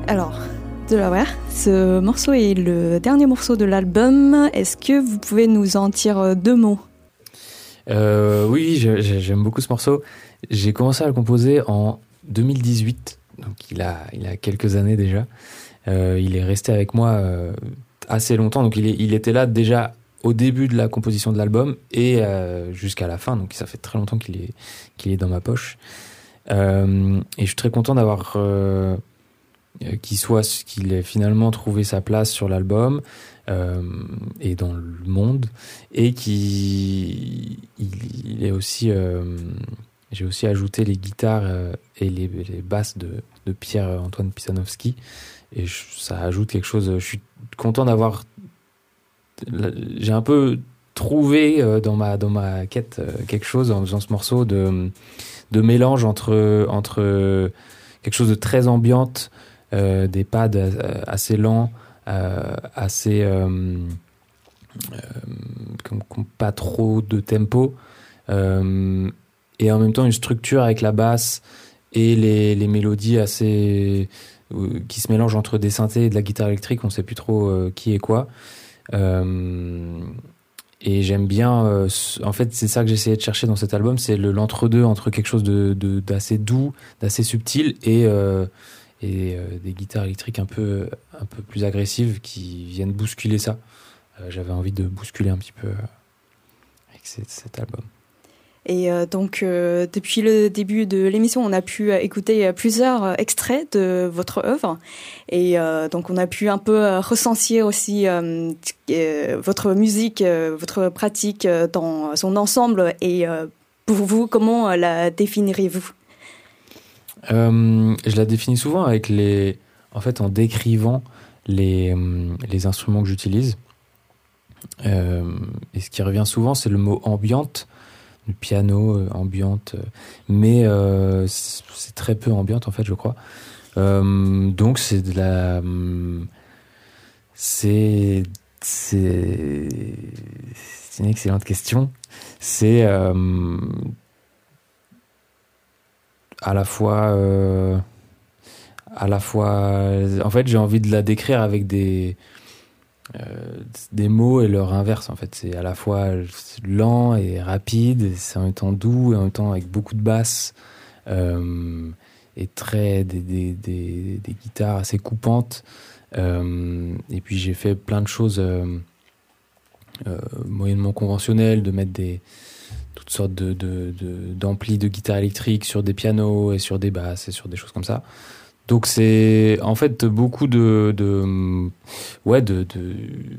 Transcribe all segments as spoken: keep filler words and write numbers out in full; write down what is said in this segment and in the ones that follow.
Alors, Delaware, ce morceau est le dernier morceau de l'album. Est-ce que vous pouvez nous en dire deux mots ? euh, Oui, je, je, j'aime beaucoup ce morceau. J'ai commencé à le composer en deux mille dix-huit, donc il a, il a quelques années déjà. Euh, il est resté avec moi euh, assez longtemps, donc il, est, il était là déjà au début de la composition de l'album et euh, jusqu'à la fin, donc ça fait très longtemps qu'il est, qu'il est dans ma poche. Euh, et je suis très content d'avoir euh, qu'il soit, qu'il ait finalement trouvé sa place sur l'album euh, et dans le monde, et qu'il il, il est aussi, euh, j'ai aussi ajouté les guitares euh, et les, les basses de, de Pierre-Antoine Pisanowski, et je, ça ajoute quelque chose. Je suis content d'avoir, j'ai un peu trouvé euh, dans ma dans ma quête euh, quelque chose en faisant ce morceau de de mélange entre entre quelque chose de très ambiante, euh, des pads euh, assez lents, euh, assez euh, euh, comme, comme pas trop de tempo, euh, et en même temps une structure avec la basse et les les mélodies assez euh, qui se mélangent entre des synthés et de la guitare électrique. On sait plus trop euh, qui est quoi. Euh, Et j'aime bien, euh, en fait, c'est ça que j'essayais de chercher dans cet album, c'est le, l'entre-deux entre quelque chose de, de, d'assez doux, d'assez subtil, et, euh, et euh, des guitares électriques un peu, un peu plus agressives qui viennent bousculer ça. Euh, j'avais envie de bousculer un petit peu euh, avec cet, cet album. Et euh, donc, euh, depuis le début de l'émission, on a pu écouter plusieurs extraits de votre œuvre. Et euh, donc, on a pu un peu recenser aussi euh, euh, votre musique, euh, votre pratique dans son ensemble. Et euh, pour vous, comment la définiriez-vous ? euh, Je la définis souvent avec les, en fait, en décrivant les, les instruments que j'utilise. Euh, et ce qui revient souvent, c'est le mot ambiante. Du piano, euh, ambiante, euh, mais euh, c'est, c'est très peu ambiante en fait, je crois. Euh, donc c'est de la, euh, c'est, c'est, c'est une excellente question. C'est euh, à la fois, euh, à la fois, en fait, j'ai envie de la décrire avec des Euh, des mots et leur inverse en fait. C'est à la fois lent et rapide, et c'est en même temps doux et en même temps avec beaucoup de basses euh, et très des, des, des, des guitares assez coupantes, euh, et puis j'ai fait plein de choses euh, euh, moyennement conventionnelles, de mettre des toutes sortes de, de, de, d'amplis de guitare électrique sur des pianos et sur des basses et sur des choses comme ça. Donc c'est en fait beaucoup de, de ouais de, de,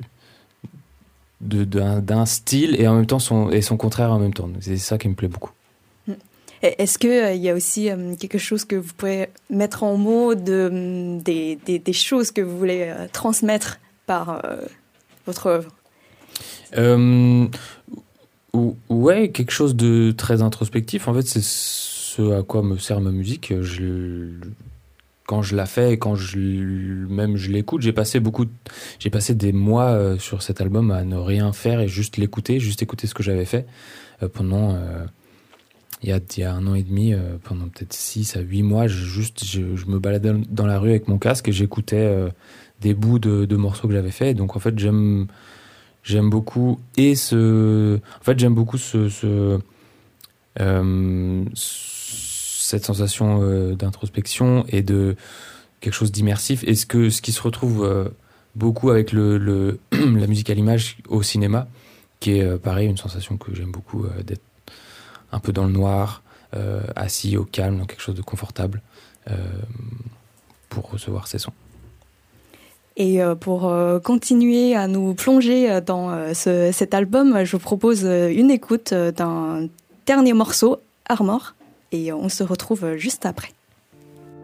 de d'un, d'un style et en même temps son et son contraire en même temps. C'est ça qui me plaît beaucoup. Est-ce que euh, il y a aussi euh, quelque chose que vous pouvez mettre en mots de des, des, des choses que vous voulez euh, transmettre par euh, votre œuvre ? euh, Ouais, quelque chose de très introspectif. En fait, c'est ce à quoi me sert ma musique. Je Quand je la fais et quand je, même je l'écoute, j'ai passé beaucoup, de, j'ai passé des mois euh, sur cet album à ne rien faire et juste l'écouter, juste écouter ce que j'avais fait euh, pendant, euh, il y a, il y a un an et demi, euh, pendant peut-être six à huit mois, je, juste, je, je me baladais dans la rue avec mon casque et j'écoutais euh, des bouts de, de morceaux que j'avais fait. Donc en fait, j'aime, j'aime beaucoup et ce, en fait, j'aime beaucoup ce, ce, euh, cette sensation euh, d'introspection et de quelque chose d'immersif, et ce, que, ce qui se retrouve euh, beaucoup avec le, le, la musique à l'image au cinéma, qui est euh, pareil, une sensation que j'aime beaucoup, euh, d'être un peu dans le noir, euh, assis au calme, dans quelque chose de confortable, euh, pour recevoir ces sons. Et euh, pour euh, continuer à nous plonger dans euh, ce, cet album, je vous propose une écoute d'un dernier morceau, Armor. Et on se retrouve juste après.